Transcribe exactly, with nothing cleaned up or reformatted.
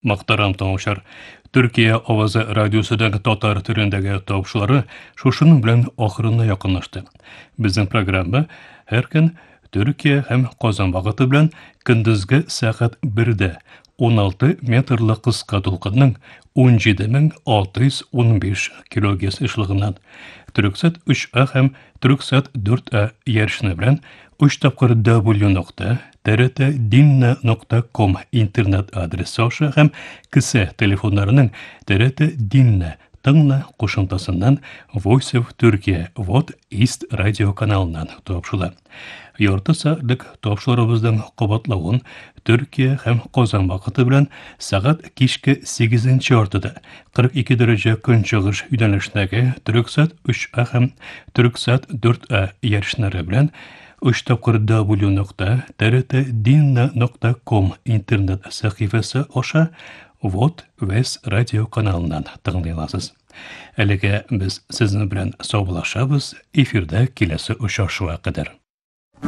Мақтарам таңышар. Түркия авазы радиосыдан татар түрендәге тапшылары шушының белән ахырына якынлашты. Безнең программа һәр көн Түркия һәм Казан вакыты белән көндезге сәгать бердә он алты метрлы кыска тулкынның он җиде мең алты йөз ун биш килогерц эшлегеннән Түрксат өч а һәм Түрксат дүрт а ярышны белән үч тапкыр дабл ю нокта т р т dinna нокта ком интернет адресы аша һәм кесе телефоннарының т р т dinna тыңла кушымтасыннан Voice of Turkey вот East радио каналыннан тапшыла. Ярты сәгатьлек тапшырыбызның кабатлавын Түркия һәм Казан вакыты белән сәгать кичке сигезенче артыда кырык ике дәрәҗә көнчыгыш юнәлешендәге Түрксат өч а һәм Түрксат дүрт а ярышлары белән үч тапкыр дабл ю нокта т р т dinna нокта ком интернет сәхифәсе аша вот Вес радио каналыннан тыңлый аласыз. Әлегә без сезнең белән саубуллашабыз, эфирдә киләсе очрашуга кадәр.